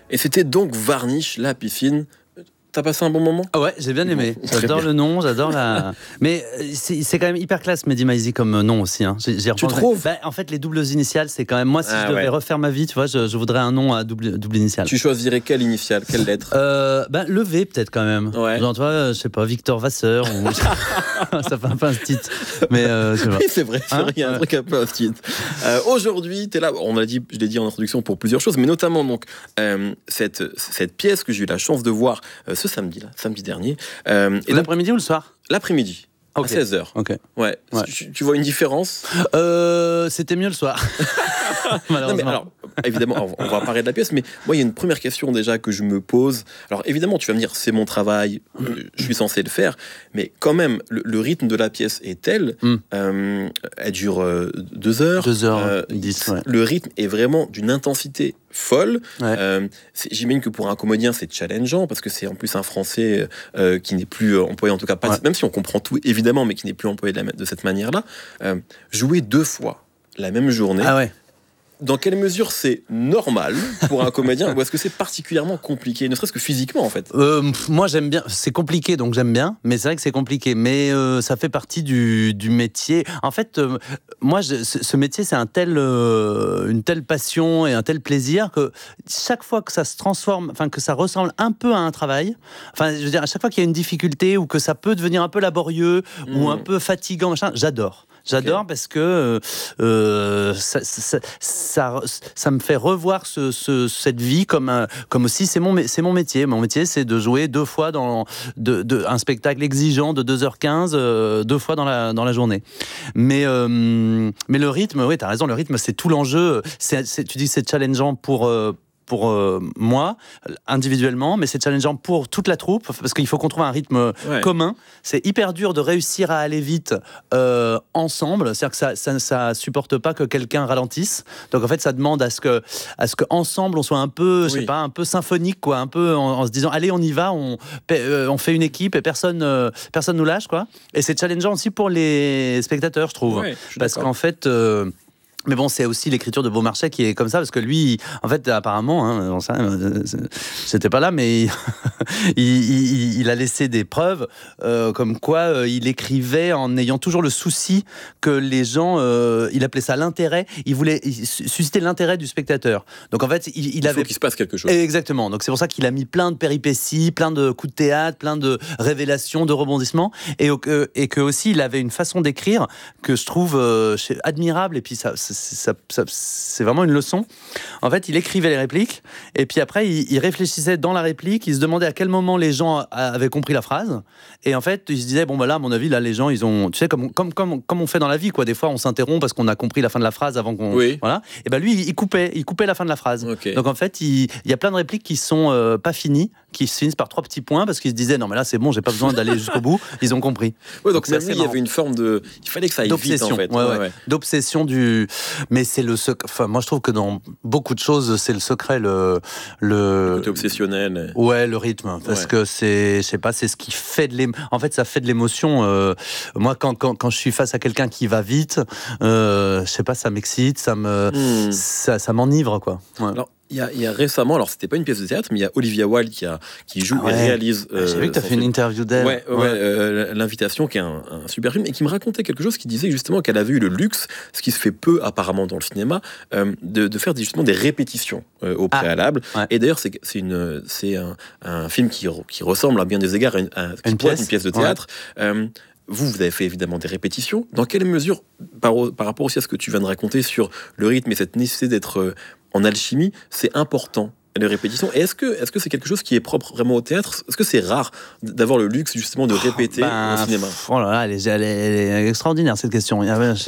Et c'était donc Varnish, la piscine. T'as passé un bon moment ? Ah ouais, j'ai bien aimé. J'adore le nom, j'adore la. Mais c'est quand même hyper classe, Mehdi Maizi, comme nom aussi. Hein. Tu trouves ? En fait, les doubles initiales, c'est quand même. Moi, si je devais refaire ma vie, tu vois, je voudrais un nom à double initiale. Tu choisirais quelle initiale, quelle lettre ? Le V, peut-être quand même. Ouais. Genre, tu vois, je sais pas, Victor Vasseur. Ou... Ça fait un peu un titre. Mais oui, c'est vrai, il y a un truc un peu un titre. Aujourd'hui, t'es là. On a dit, je l'ai dit en introduction pour plusieurs choses, mais notamment donc cette pièce que j'ai eu la chance de voir ce samedi dernier. Et l'après-midi ou le soir ? L'après-midi. Okay. À 16h. Okay. Ouais. Tu vois une différence ? C'était mieux le soir. Non, mais alors, évidemment, on va parler de la pièce, mais moi, il y a une première question déjà que je me pose. Alors, évidemment, tu vas me dire, c'est mon travail, je suis censé le faire, mais quand même, le rythme de la pièce est tel, elle dure 2 heures. 2h10, ouais. Le rythme est vraiment d'une intensité folle. Ouais. J'imagine que pour un comédien, c'est challengeant, parce que c'est en plus un français qui n'est plus employé, en tout cas, pas, même si on comprend tout, évidemment, mais qui n'est plus employé de cette manière-là. Jouer 2 fois la même journée. Ah ouais. Dans quelle mesure c'est normal pour un comédien ou est-ce que c'est particulièrement compliqué, ne serait-ce que physiquement en fait ? Moi j'aime bien, c'est compliqué donc j'aime bien, mais c'est vrai que c'est compliqué, mais ça fait partie du métier. En fait, moi ce métier c'est une telle passion et un tel plaisir que chaque fois que ça se transforme, enfin que ça ressemble un peu à un travail, enfin je veux dire à chaque fois qu'il y a une difficulté ou que ça peut devenir un peu laborieux ou un peu fatigant, machin, j'adore. J'adore parce que ça me fait revoir cette vie comme aussi c'est mon métier. Mon métier, c'est de jouer 2 fois dans un spectacle exigeant de 2h15, 2 fois dans la journée. Mais le rythme, oui, t'as raison, le rythme, c'est tout l'enjeu. Tu dis que c'est challengeant pour moi, individuellement, mais c'est challengeant pour toute la troupe, parce qu'il faut qu'on trouve un rythme commun. C'est hyper dur de réussir à aller vite ensemble, c'est-à-dire que ça supporte pas que quelqu'un ralentisse. Donc en fait, ça demande à ce que ensemble on soit un peu, je sais pas, un peu symphonique, quoi, un peu en se disant allez, on y va, on fait une équipe et personne nous lâche, quoi. Et c'est challengeant aussi pour les spectateurs, je trouve, parce qu'en fait. Mais bon, c'est aussi l'écriture de Beaumarchais qui est comme ça, parce que lui, en fait, apparemment, c'était pas là, mais il a laissé des preuves comme quoi il écrivait en ayant toujours le souci que les gens, il appelait ça l'intérêt, il voulait susciter l'intérêt du spectateur. Donc en fait, il faut qu'il se passe quelque chose. Exactement. Donc c'est pour ça qu'il a mis plein de péripéties, plein de coups de théâtre, plein de révélations, de rebondissements, et que aussi il avait une façon d'écrire que je trouve admirable, et puis ça c'est vraiment une leçon. En fait, il écrivait les répliques et puis après, il réfléchissait dans la réplique, il se demandait à quel moment les gens avaient compris la phrase. Et en fait, il se disait, bon, bah là, à mon avis, là, les gens, ils ont... Tu sais, comme on fait dans la vie, quoi. Des fois, on s'interrompt parce qu'on a compris la fin de la phrase avant qu'on... Oui. Voilà. Et ben lui, il coupait la fin de la phrase. Okay. Donc en fait, il y a plein de répliques qui sont pas finies, qui se finissent par 3 petits points parce qu'ils se disaient, non, mais là, c'est bon, j'ai pas besoin d'aller jusqu'au bout. Ils ont compris. Ouais, donc même lui, il y avait une forme de... Il fallait que ça aille vite, en fait. Ouais. D'obsession du... Mais c'est le secret... Enfin, moi, je trouve que dans beaucoup de choses, c'est le secret, le côté obsessionnel. Ouais, le rythme. Parce que c'est, je sais pas, c'est ce qui fait en fait, ça fait de l'émotion. Moi, quand je suis face à quelqu'un qui va vite, je sais pas, ça m'excite, ça m'enivre, quoi. Ouais. Alors, il y a récemment, alors c'était pas une pièce de théâtre, mais il y a Olivia Wilde qui joue et réalise. J'ai vu que tu as fait une interview d'elle. L'invitation, qui est un super film, et qui me racontait quelque chose, qui disait justement qu'elle avait eu le luxe, ce qui se fait peu apparemment dans le cinéma, de faire justement des répétitions au préalable. Et d'ailleurs, c'est un film qui ressemble à bien des égards à une pièce de théâtre. Vous avez fait évidemment des répétitions. Dans quelle mesure, par rapport aussi à ce que tu viens de raconter sur le rythme et cette nécessité d'être en alchimie, c'est important, les répétitions. Et est-ce que c'est quelque chose qui est propre vraiment au théâtre ? Est-ce que c'est rare d'avoir le luxe justement de répéter au cinéma ? Oh là là, elle est extraordinaire cette question.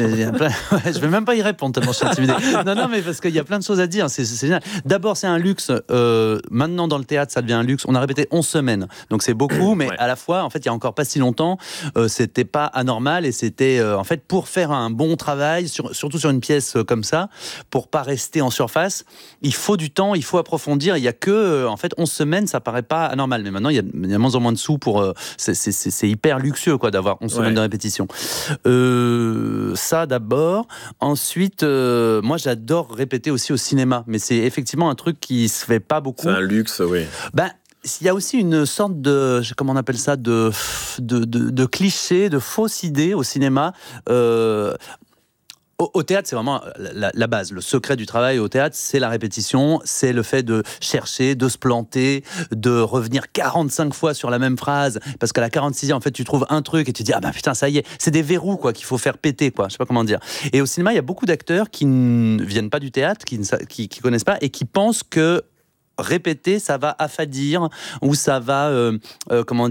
Je vais même pas y répondre tellement je suis intimidé. Non, mais parce qu'il y a plein de choses à dire. C'est génial. D'abord, c'est un luxe. Maintenant, dans le théâtre, ça devient un luxe. On a répété 11 semaines, donc c'est beaucoup. Mais à la fois, en fait, il y a encore pas si longtemps, c'était pas anormal et c'était en fait pour faire un bon travail, surtout sur une pièce comme ça, pour pas rester en surface, il faut du temps, il faut approfondir. dire, il y a que en fait 11 semaines, ça paraît pas anormal, mais maintenant il y a de moins en moins de sous pour c'est hyper luxueux quoi d'avoir 11 semaines de répétition. Ça d'abord. Ensuite, moi j'adore répéter aussi au cinéma, mais c'est effectivement un truc qui se fait pas beaucoup. C'est un luxe, oui. Il y a aussi une sorte de, comment on appelle ça, de cliché, de fausse idée au cinéma. Au théâtre, c'est vraiment la base. Le secret du travail au théâtre, c'est la répétition, c'est le fait de chercher, de se planter, de revenir 45 fois sur la même phrase, parce qu'à la 46e, en fait, tu trouves un truc et tu te dis, ah ben putain, ça y est, c'est des verrous, quoi, qu'il faut faire péter, quoi. Je sais pas comment dire. Et au cinéma, il y a beaucoup d'acteurs qui ne viennent pas du théâtre, qui connaissent pas, et qui pensent que répéter, ça va affadir, ou ça va, on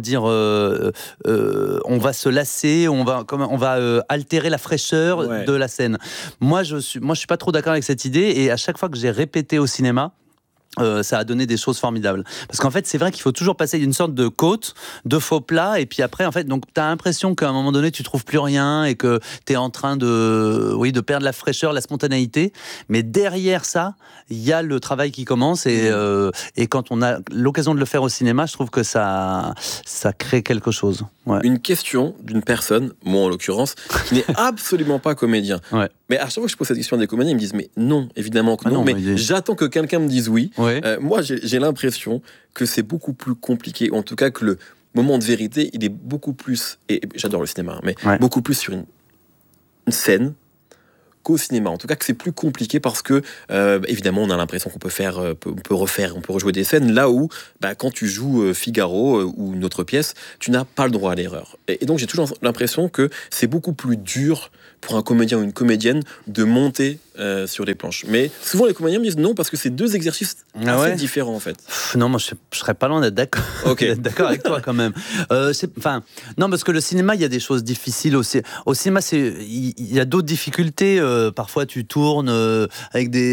va se lasser, on va altérer la fraîcheur de la scène. Moi, je suis pas trop d'accord avec cette idée, et à chaque fois que j'ai répété au cinéma, ça a donné des choses formidables. Parce qu'en fait, c'est vrai qu'il faut toujours passer d'une sorte de côte, de faux plat, et puis après, en fait, donc t'as l'impression qu'à un moment donné, tu trouves plus rien et que t'es en train de perdre la fraîcheur, la spontanéité. Mais derrière ça, il y a le travail qui commence, et quand on a l'occasion de le faire au cinéma, je trouve que ça crée quelque chose. Ouais. Une question d'une personne, moi en l'occurrence, qui n'est absolument pas comédien. Ouais. Mais à chaque fois que je pose cette question à des comédiens, ils me disent mais non, évidemment que non, mais j'attends que quelqu'un me dise oui. Ouais. Moi, j'ai l'impression que c'est beaucoup plus compliqué, en tout cas que le moment de vérité, il est beaucoup plus, et j'adore le cinéma, mais beaucoup plus sur une scène qu'au cinéma. En tout cas, que c'est plus compliqué parce que, évidemment, on a l'impression qu'on peut rejouer des scènes là où, quand tu joues Figaro ou une autre pièce, tu n'as pas le droit à l'erreur. Et donc, j'ai toujours l'impression que c'est beaucoup plus dur pour un comédien ou une comédienne de monter sur les planches. Mais souvent, les comédiens me disent non parce que c'est deux exercices assez différents, en fait. Non, moi, je serais pas loin d'être d'accord. Okay. D'être d'accord avec toi, quand même. Non, parce que le cinéma, il y a des choses difficiles aussi. Au cinéma, il y a d'autres difficultés. Parfois, tu tournes avec des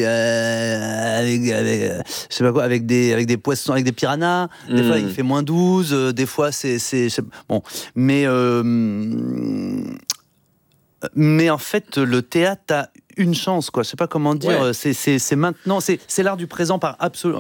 poissons, avec des piranhas. Des fois, il fait moins 12. Des fois, bon. Mais en fait, le théâtre a une chance, quoi. Je sais pas comment dire. Ouais. C'est maintenant. C'est l'art du présent par absolu.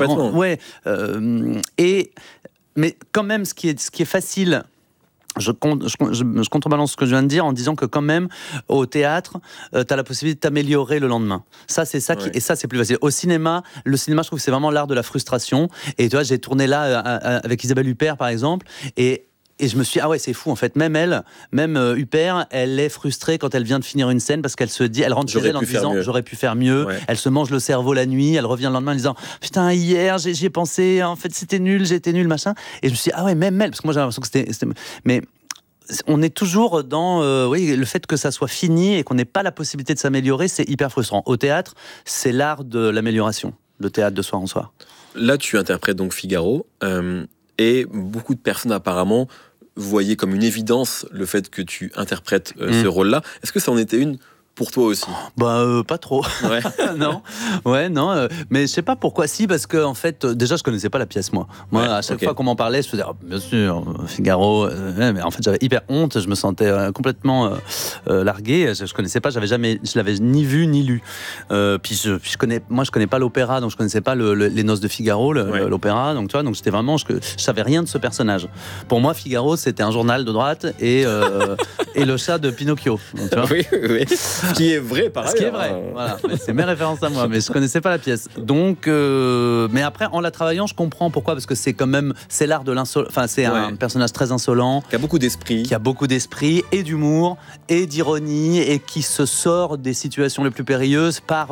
Mais quand même, ce qui est facile. Je contrebalance ce que je viens de dire en disant que quand même au théâtre t'as la possibilité de t'améliorer le lendemain. Ça c'est ça et ça c'est plus facile. Au cinéma, le cinéma je trouve que c'est vraiment l'art de la frustration. Et tu vois, j'ai tourné là avec Isabelle Huppert par exemple, et je me suis dit, ah ouais, c'est fou, en fait. Même Huppert, elle est frustrée quand elle vient de finir une scène parce qu'elle se dit, elle rentre chez elle en disant, j'aurais pu faire mieux. Ouais. Elle se mange le cerveau la nuit, elle revient le lendemain en disant, putain, hier, j'y ai pensé, en fait, c'était nul, j'ai été nul, machin. Et je me suis dit, ah ouais, même elle, parce que moi, j'ai l'impression que c'était... Mais on est toujours dans le fait que ça soit fini et qu'on n'ait pas la possibilité de s'améliorer, c'est hyper frustrant. Au théâtre, c'est l'art de l'amélioration, le théâtre de soir en soir. Là, tu interprètes donc Figaro, et beaucoup de personnes apparemment voyaient comme une évidence le fait que tu interprètes ce rôle-là. Est-ce que ça en était une pour toi aussi? Pas trop. Ouais. non. Mais je sais pas pourquoi. Si, parce que en fait, déjà, je connaissais pas la pièce, moi. À chaque fois qu'on m'en parlait, je faisais, bien sûr, Figaro. Mais en fait, j'avais hyper honte. Je me sentais complètement largué. Je connaissais pas. Je l'avais ni vu ni lu. Puis je connais pas l'opéra, donc je connaissais pas les Noces de Figaro, l'opéra. Donc tu vois, donc j'étais vraiment, je savais rien de ce personnage. Pour moi, Figaro, c'était un journal de droite et le chat de Pinocchio. Donc, tu vois. Oui. Ce qui est vrai, par ailleurs. Ce qui est vrai, voilà. Mais c'est mes références à moi, mais je connaissais pas la pièce. Donc, mais après, en la travaillant, je comprends pourquoi, parce que c'est l'art de l'insolence. Enfin, c'est un personnage très insolent. Qui a beaucoup d'esprit. Et d'humour, et d'ironie, et qui se sort des situations les plus périlleuses par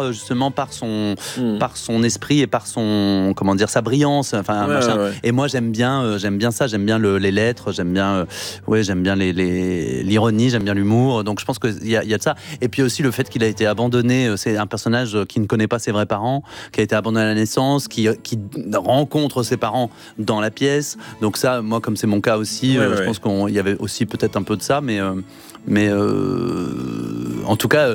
son esprit et par sa brillance. Enfin, machin. Ouais. Et moi, j'aime bien ça. J'aime bien les lettres. J'aime bien l'ironie. J'aime bien l'humour. Donc, je pense qu'il y a de ça. Et puis aussi le fait qu'il a été abandonné, c'est un personnage qui ne connaît pas ses vrais parents, qui a été abandonné à la naissance, qui rencontre ses parents dans la pièce. Donc ça, moi, comme c'est mon cas aussi, je pense qu'il y avait aussi peut-être un peu de ça, mais en tout cas,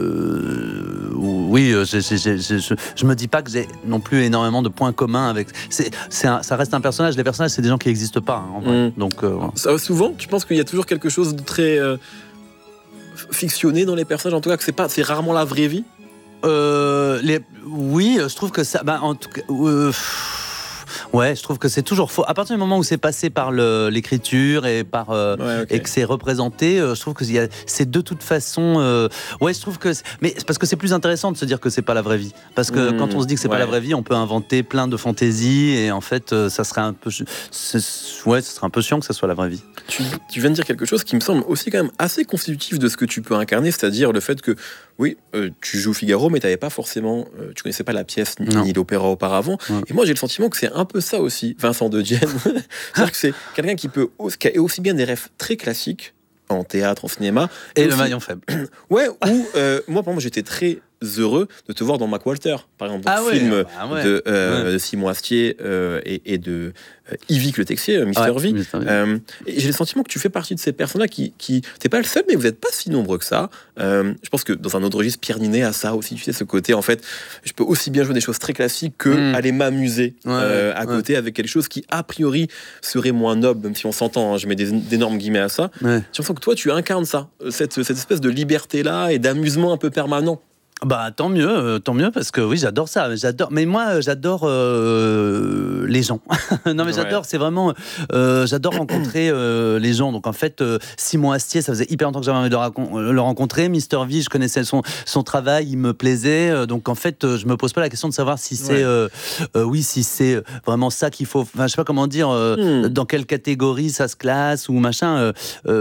oui, je me dis pas que j'ai non plus énormément de points communs avec. Ça reste un personnage. Les personnages, c'est des gens qui n'existent pas, en vrai. Donc souvent, tu penses qu'il y a toujours quelque chose de très fictionné dans les personnages, en tout cas que c'est rarement la vraie vie? Oui, je trouve que ça... en tout cas... Ouais, je trouve que c'est toujours faux. À partir du moment où c'est passé par l'écriture et et que c'est représenté, je trouve que c'est de toute façon. Ouais, je trouve que. Mais c'est parce que c'est plus intéressant de se dire que c'est pas la vraie vie. Parce que quand on se dit que c'est pas la vraie vie, on peut inventer plein de fantaisies et en fait, ça serait un peu. Ce serait un peu chiant que ça soit la vraie vie. Tu viens de dire quelque chose qui me semble aussi quand même assez constitutif de ce que tu peux incarner, c'est-à-dire le fait que oui, tu joues Figaro, mais tu connaissais pas la pièce ni l'opéra auparavant. Et moi, j'ai le sentiment que c'est un peu ça aussi, Vincent de Dienne. C'est-à-dire que c'est quelqu'un qui a aussi bien des rêves très classiques en théâtre, en cinéma. Et le maillon faible. Ouais, ou moi, par exemple, j'étais très heureux de te voir dans Mac Walter, par exemple, film de Simon Astier et de Yvick Le Texier, Mister V. Et j'ai le sentiment que tu fais partie de ces personnes-là qui t'es pas le seul, mais vous n'êtes pas si nombreux que ça. Je pense que dans un autre registre, Pierre Ninet a ça aussi, tu sais, ce côté, en fait, je peux aussi bien jouer des choses très classiques que aller m'amuser à côté avec quelque chose qui, a priori, serait moins noble, même si on s'entend, je mets d'énormes guillemets à ça. J'ai l'impression que toi, tu incarnes ça, cette espèce de liberté-là et d'amusement un peu permanent. Bah tant mieux parce que oui, j'adore ça, mais moi j'adore les gens. Non mais j'adore, c'est vraiment j'adore rencontrer les gens. Donc en fait Simon Astier, ça faisait hyper longtemps que j'avais envie de le rencontrer. Mister V, je connaissais son travail, il me plaisait. Donc en fait, je me pose pas la question de savoir si c'est si c'est vraiment ça qu'il faut, enfin je sais pas comment dire dans quelle catégorie ça se classe ou machin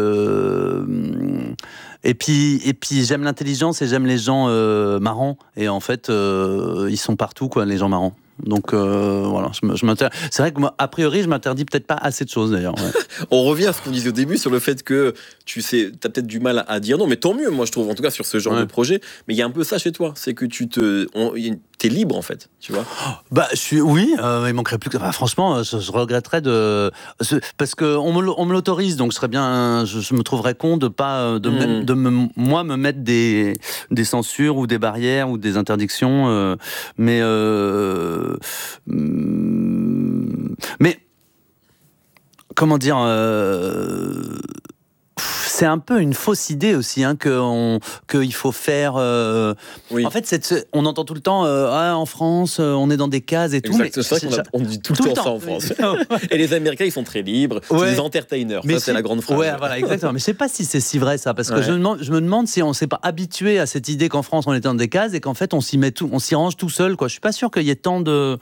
Et puis j'aime l'intelligence et j'aime les gens marrants. Et en fait, ils sont partout, quoi, les gens marrants. Donc voilà, c'est vrai que moi, a priori, je m'interdis peut-être pas assez de choses d'ailleurs. On revient à ce qu'on disait au début sur le fait que t'as peut-être du mal à dire non, mais tant mieux, moi je trouve, en tout cas sur ce genre de projet. Mais il y a un peu ça chez toi, c'est que t'es libre en fait, tu vois. Bah il manquerait plus que. Franchement, je regretterais parce que on me l'autorise, donc je me trouverais con de pas moi me mettre des censures ou des barrières ou des interdictions, mais comment dire, c'est un peu une fausse idée aussi qu'il faut faire. En fait, on entend tout le temps en France, on est dans des cases et tout. C'est vrai qu'on dit tout le temps ça en France. Et les Américains, ils sont très libres. C'est des entertainers. Ça, c'est la grande phrase. Ouais, voilà, exactement. Mais je sais pas si c'est si vrai ça, parce que je me demande si on s'est pas habitué à cette idée qu'en France on était dans des cases et qu'en fait on s'y range tout seul, quoi. Je suis pas sûr qu'il y ait tant de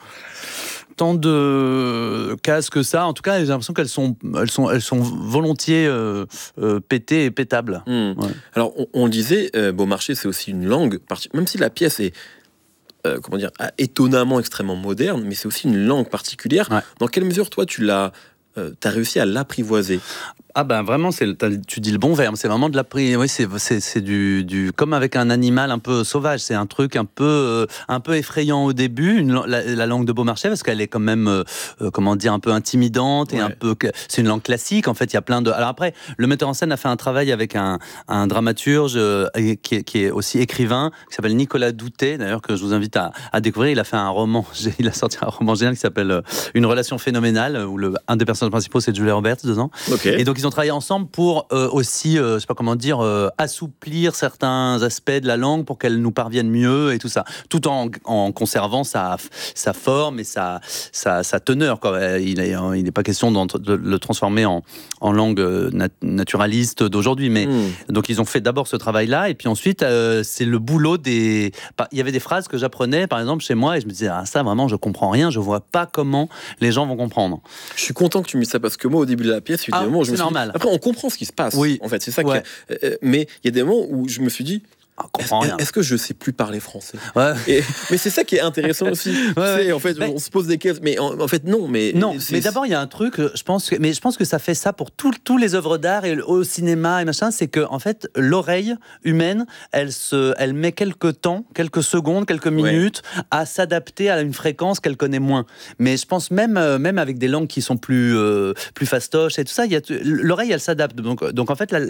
cases que ça. En tout cas, j'ai l'impression qu'elles sont volontiers pétées et pétables. Alors, on le disait, Beaumarchais, c'est aussi une langue, même si la pièce est étonnamment extrêmement moderne, mais c'est aussi une langue particulière. Dans quelle mesure, toi, t'as réussi à l'apprivoiser? Ah ben vraiment, tu dis le bon verbe, c'est vraiment de l'apprivoiser. Oui, c'est du comme avec un animal un peu sauvage, c'est un truc un peu effrayant au début, la langue de Beaumarchais, parce qu'elle est quand même un peu intimidante et c'est une langue classique. En fait, il y a plein de. Alors après, le metteur en scène a fait un travail avec un dramaturge qui est aussi écrivain, qui s'appelle Nicolas Doutet, d'ailleurs, que je vous invite à découvrir. Il a fait un roman, il a sorti un roman génial qui s'appelle Une relation phénoménale, où un des personnages principaux c'est Julia Roberts dedans. Et donc ils ont travaillé ensemble pour aussi, je sais pas comment dire, assouplir certains aspects de la langue pour qu'elle nous parvienne mieux et tout ça, tout en conservant sa forme et sa teneur, quoi. Il n'est pas question de le transformer en langue naturaliste d'aujourd'hui, mais donc ils ont fait d'abord ce travail-là et puis ensuite c'est le boulot il y avait des phrases que j'apprenais par exemple chez moi et je me disais ça vraiment je comprends rien, je vois pas comment les gens vont comprendre. Je suis content que tu me dises ça parce que moi au début de la pièce évidemment je me suis dit, après on comprend ce qui se passe en fait, c'est ça mais il y a des moments où je me suis dit est-ce que je sais plus parler français? Mais c'est ça qui est intéressant aussi. En fait, on se pose des questions, mais en fait non. Mais d'abord il y a un truc, je pense que ça fait ça pour tous les œuvres d'art et au cinéma et machin, c'est que en fait l'oreille humaine, elle met quelques secondes, quelques minutes à s'adapter à une fréquence qu'elle connaît moins. Mais je pense même avec des langues qui sont plus fastoches et tout ça, l'oreille elle s'adapte. Donc en fait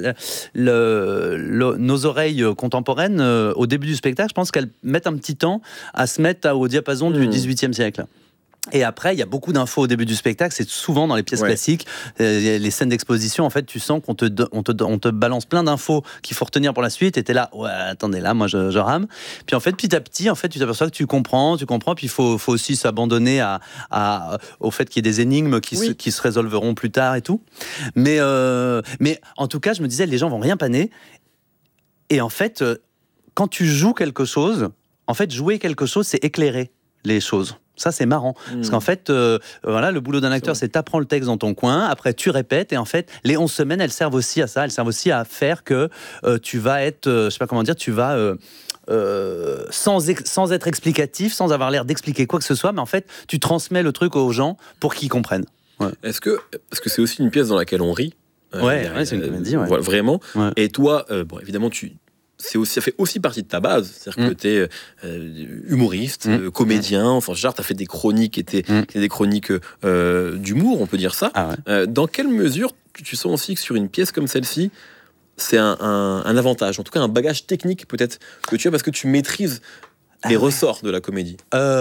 nos oreilles contemporaines au début du spectacle, je pense qu'elles mettent un petit temps à se mettre au diapason du XVIIIe siècle. Et après, il y a beaucoup d'infos au début du spectacle. C'est souvent dans les pièces classiques, les scènes d'exposition. En fait, tu sens qu'on te balance plein d'infos qu'il faut retenir pour la suite. Et t'es là, ouais, attendez, là, moi, je rame. Puis en fait, petit à petit, tu t'aperçois que tu comprends. Puis il faut aussi s'abandonner au fait qu'il y ait des énigmes qui se résolveront plus tard et tout. Mais en tout cas, je me disais, les gens vont rien paner. Et en fait, quand tu joues quelque chose, jouer quelque chose, c'est éclairer les choses. Ça, c'est marrant. Parce qu'en fait, le boulot d'un acteur, c'est t'apprends le texte dans ton coin, après tu répètes, et en fait, les 11 semaines, elles servent aussi à ça. Elles servent aussi à faire que tu vas être, je sais pas comment dire, tu vas... sans être explicatif, sans avoir l'air d'expliquer quoi que ce soit, mais en fait, tu transmets le truc aux gens pour qu'ils comprennent. Ouais. Est-ce que c'est aussi une pièce dans laquelle on rit? C'est une comédie, ouais. Vraiment. Ouais. Et toi, évidemment, ça fait aussi partie de ta base. C'est-à-dire que tu es humoriste, comédien, enfin, genre, tu as fait des chroniques qui étaient des chroniques d'humour, on peut dire ça. Ah ouais. Dans quelle mesure tu sens aussi que sur une pièce comme celle-ci, c'est un avantage, en tout cas un bagage technique peut-être que tu as parce que tu maîtrises les ressorts de la comédie?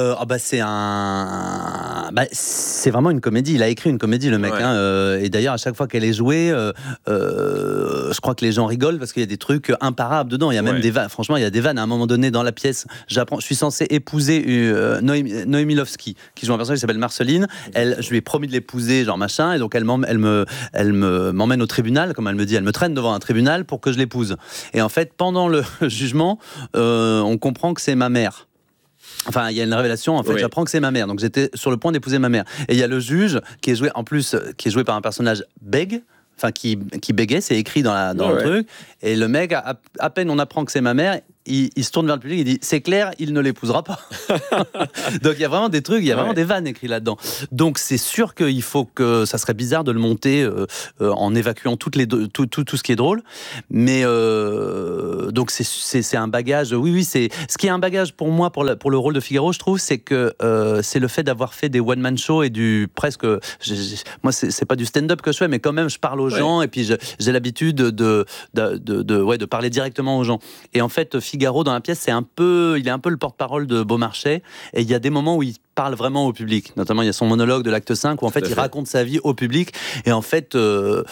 C'est vraiment une comédie. Il a écrit une comédie, le mec. Et d'ailleurs, à chaque fois qu'elle est jouée, je crois que les gens rigolent parce qu'il y a des trucs imparables dedans. Il y a même des vannes. Franchement, il y a des vannes. À un moment donné, dans la pièce, je suis censé épouser Noémie Lovski, qui joue un personnage qui s'appelle Marceline. Je lui ai promis de l'épouser, genre machin. Et donc, elle m'emmène au tribunal, comme elle me dit. Elle me traîne devant un tribunal pour que je l'épouse. Et en fait, pendant le jugement, on comprend que c'est ma mère. Enfin, il y a une révélation, j'apprends que c'est ma mère. Donc j'étais sur le point d'épouser ma mère. Et il y a le juge qui est joué par un personnage bègue, qui bégait, c'est écrit dans le truc. Et le mec, à peine on apprend que c'est ma mère, il se tourne vers le public et dit c'est clair, il ne l'épousera pas. Donc il y a vraiment des trucs, il y a vraiment des vannes écrites là-dedans. Donc c'est sûr qu'il faut que ça serait bizarre de le monter en évacuant tout ce qui est drôle. Mais donc c'est un bagage. Oui, c'est ce qui est un bagage pour moi pour le rôle de Figaro, je trouve, c'est que c'est le fait d'avoir fait des one man show et du presque. Moi c'est pas du stand-up que je fais, mais quand même je parle aux gens et puis j'ai l'habitude de parler directement aux gens. Et en fait, Figaro dans la pièce, il est un peu le porte-parole de Beaumarchais, et il y a des moments où il parle vraiment au public. Notamment, il y a son monologue de l'acte 5 où en fait il raconte sa vie au public. Et en fait, le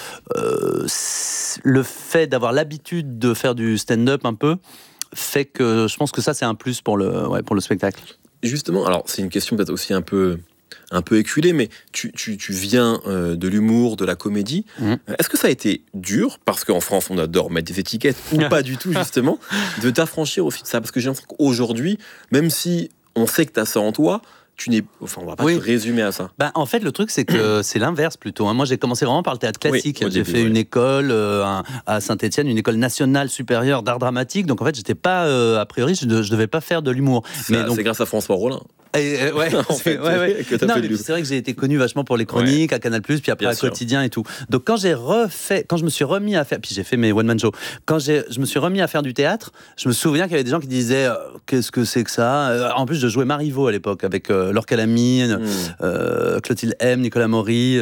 fait d'avoir l'habitude de faire du stand-up un peu fait que je pense que ça c'est un plus pour le spectacle. Justement, alors c'est une question peut-être aussi un peu éculé, mais tu viens de l'humour, de la comédie. Est-ce que ça a été dur, parce qu'en France, on adore mettre des étiquettes, ou pas du tout, justement, de t'affranchir aussi de ça? Parce que j'ai l'impression qu'aujourd'hui, même si on sait que tu as ça en toi, on va pas te résumer à ça. En fait, le truc, c'est que c'est l'inverse plutôt. Moi, j'ai commencé vraiment par le théâtre classique. J'ai fait une école à Saint-Étienne, une école nationale supérieure d'art dramatique. Donc, en fait, j'étais pas, a priori, je devais pas faire de l'humour. C'est grâce à François Rollin. C'est vrai que j'ai été connu vachement pour les chroniques à Canal+, puis après à Quotidien et tout. Donc quand je me suis remis à faire, puis j'ai fait mes one man show. Quand je me suis remis à faire du théâtre, je me souviens qu'il y avait des gens qui disaient qu'est-ce que c'est que ça. En plus, je jouais Marivaux à l'époque avec Laure Calamy, Clotilde M, Nicolas Maury,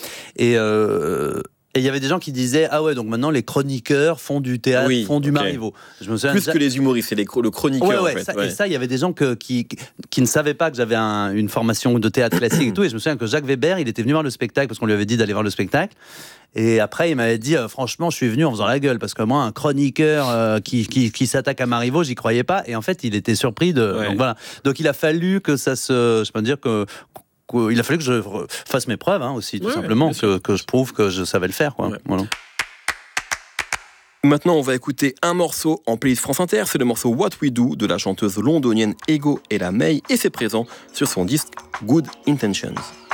et il y avait des gens qui disaient donc maintenant les chroniqueurs font du théâtre, font du Marivaux. Je me souviens plus que les humoristes, c'est le chroniqueur. Et ça, il y avait des gens qui ne savaient pas que j'avais une formation de théâtre classique et tout. Et je me souviens que Jacques Weber, il était venu voir le spectacle parce qu'on lui avait dit d'aller voir le spectacle. Et après, il m'avait dit franchement, je suis venu en faisant la gueule parce que moi, un chroniqueur qui s'attaque à Marivaux, j'y croyais pas. Et en fait, il était surpris donc voilà. Donc il a fallu que ça se, je peux dire que il a fallu que je fasse mes preuves aussi, tout simplement, que je prouve que je savais le faire. Voilà. Maintenant, on va écouter un morceau en playlist France Inter. C'est le morceau What We Do de la chanteuse londonienne Ego Ella May, et c'est présent sur son disque Good Intentions.